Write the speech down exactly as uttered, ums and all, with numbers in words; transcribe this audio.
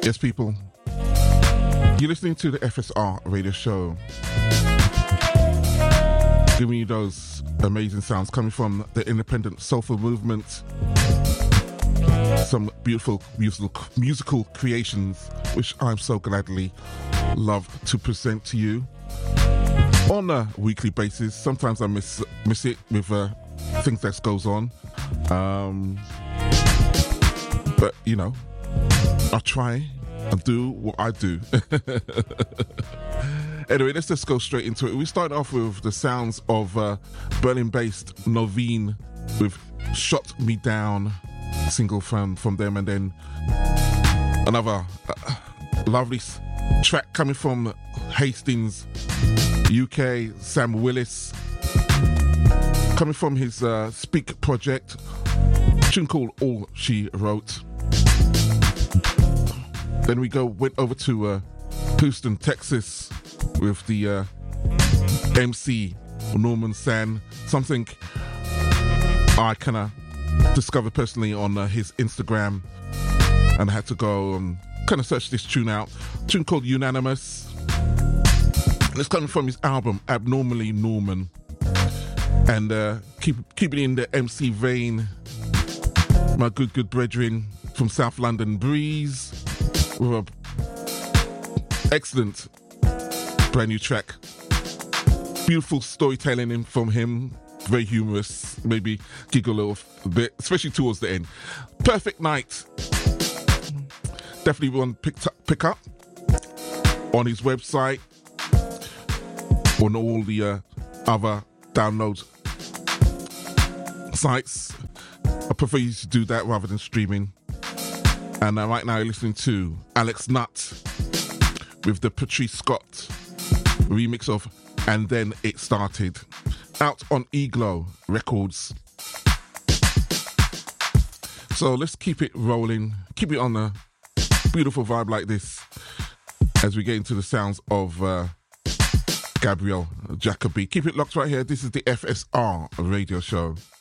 Yes, people, you're listening to the F S R radio show, giving you those amazing sounds coming from the independent soulful movement, some beautiful musical, musical creations which I'm so gladly love to present to you on a weekly basis. Sometimes I miss miss it with uh, things that goes on, um, but you know, I try and do what I do. Anyway, let's just go straight into it. We start off with the sounds of uh, Berlin-based Noveen with "Shot Me Down," single from from them, and then another uh, lovely track coming from Hastings, U K, Sam Willis, coming from his uh, Speak project, a tune called All She Wrote. Then we go went over to uh, Houston, Texas, with the uh, M C Norman San, something I kind of discovered personally on uh, his Instagram, and I had to go and kind of search this tune out. A tune called Unanimous. And it's coming from his album Abnormally Norman, and uh, keep keeping in the M C vein, my good good brethren from South London, Breeze, with a excellent brand new track. Beautiful storytelling in from him, very humorous, maybe giggle a little bit, especially towards the end. Perfect Night. Definitely one pick, t- pick up on his website, on all the uh, other download sites. I prefer you to do that rather than streaming. And uh, right now you're listening to Alex Nutt with the Patrice Scott remix of And Then It Started, out on Eglo Records. So let's keep it rolling, keep it on a beautiful vibe like this as we get into the sounds of uh, Gabriel Jacobi. Keep it locked right here. This is the F S R radio show.